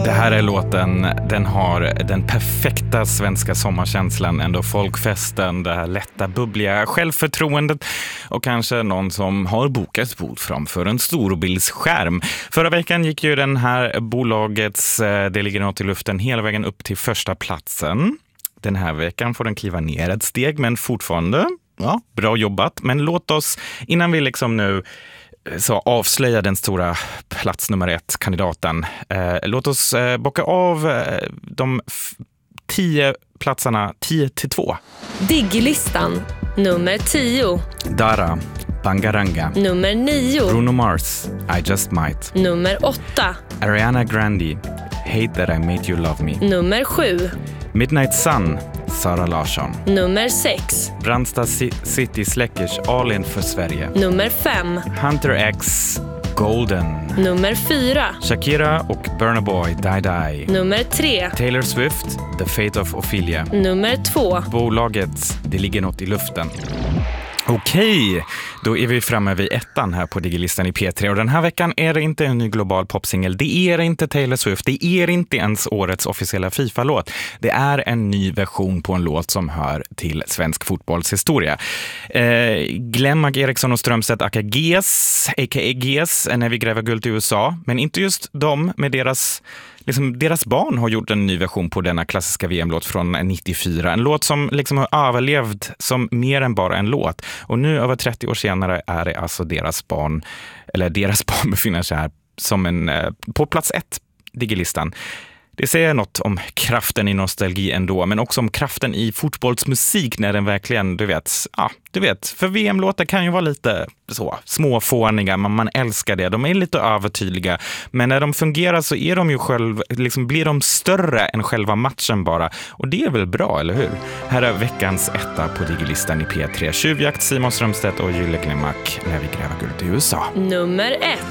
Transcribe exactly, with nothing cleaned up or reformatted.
Det här är låten, den har den perfekta svenska sommarkänslan, ändå folkfesten, det här lätta, bubbliga självförtroendet och kanske någon som har bokat bord framför en storbildsskärm. Förra veckan gick ju den här bolagets Det ligger något i luften hela vägen upp till första platsen. Den här veckan får den kliva ner ett steg, men fortfarande, ja, bra jobbat. Men låt oss, innan vi liksom nu så avslöja den stora plats nummer ett kandidaten. Eh, låt oss eh, bocka av eh, de f- tio platserna tio till två. Digglistan nummer tio. Dara, Bangaranga. Nummer nio. Bruno Mars, I Just Might. Nummer åtta. Ariana Grande, Hate That I Made You Love Me. Nummer sju. Midnight Sun, Sara Larsson. Nummer sex. Brandsta City Släckers, All In för Sverige. Nummer fem. Hunter X, Golden. Nummer fyra. Shakira och Burna Boy, Die Die. Nummer tre. Taylor Swift, The Fate of Ophelia. Nummer två. Bolaget, Det ligger något i luften. Okej, då är vi framme vid ettan här på Digilistan i P tre. Och den här veckan är det inte en ny global popsingel. Det är inte Taylor Swift. Det är inte ens årets officiella FIFA-låt. Det är en ny version på en låt som hör till svensk fotbollshistoria. Eh, Glenmark Eriksson och Strömstedt aka G S, a k a. G S, När vi gräver guld i U S A. Men inte just de med deras... Liksom, deras barn har gjort en ny version på denna klassiska V M-låt från nittiofyra. En låt som liksom har överlevt som mer än bara en låt. Och nu över trettio år senare är det alltså deras barn, eller deras barn befinner sig här som en, på plats ett, Digilistan. Det säger något om kraften i nostalgi ändå, men också om kraften i fotbollsmusik när den verkligen, du vet, ja, du vet, för V M-låtar kan ju vara lite så småfåniga, men man älskar det. De är lite övertydliga, men när de fungerar så är de ju själv, liksom blir de större än själva matchen bara. Och det är väl bra, eller hur? Här är veckans etta på Digilistan i P tre. Tjuvjakt, Simon Strömstedt och Julle Glenmark, När vi gräver guld i U S A. Nummer ett.